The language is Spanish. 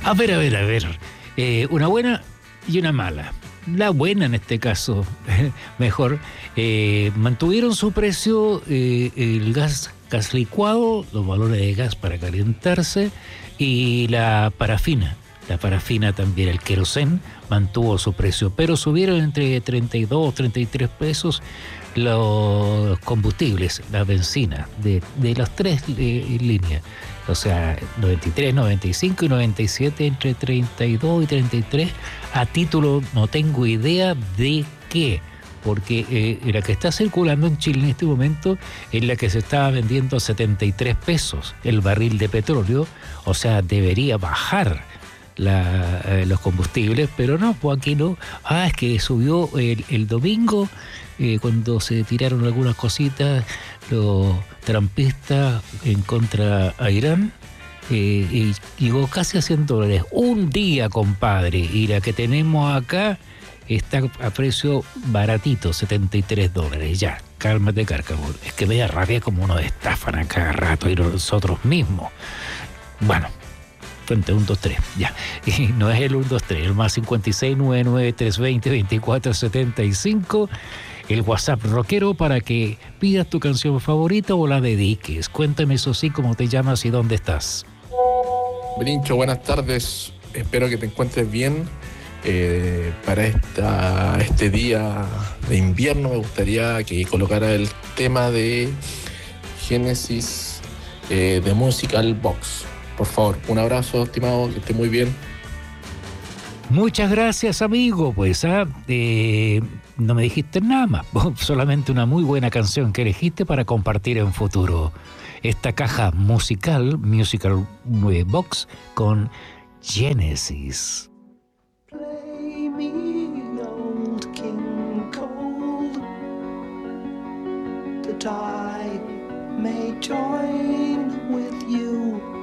A ver, a ver, a ver. Una buena y una mala. La buena en este caso, mejor, mantuvieron su precio el gas licuado, los valores de gas para calentarse y la parafina. La parafina también, el querosén, mantuvo su precio, pero subieron entre 32 y 33 pesos los combustibles, la benzina, de las tres líneas. O sea, 93, 95 y 97, entre 32 y 33. A título no tengo idea de qué, porque la que está circulando en Chile en este momento es la que se estaba vendiendo a 73 pesos el barril de petróleo. O sea, debería bajar los combustibles, pero no, pues aquí no. Es que subió el domingo, cuando se tiraron algunas cositas los trampistas en contra a Irán, y llegó casi a $100 un día, compadre, y la que tenemos acá está a precio baratito, $73. Ya, cálmate, Cárcamo. Es que me da rabia como nos estafan a cada rato y nosotros mismos. Bueno, frente 1, 2, 3, ya. Y no es el 1, 2, 3, el más 56 99 320 24 75. El WhatsApp rockero para que pidas tu canción favorita o la dediques. Cuéntame, eso sí, cómo te llamas y dónde estás. Brincho, buenas tardes. Espero que te encuentres bien. Para este día de invierno me gustaría que colocara el tema de Génesis de Musical Box. Por favor, un abrazo, estimado, que esté muy bien. Muchas gracias, amigo. Pues no me dijiste nada más, solamente una muy buena canción que elegiste para compartir en futuro. Esta caja musical Box con Genesis. Play me old King Cole, that I may join with you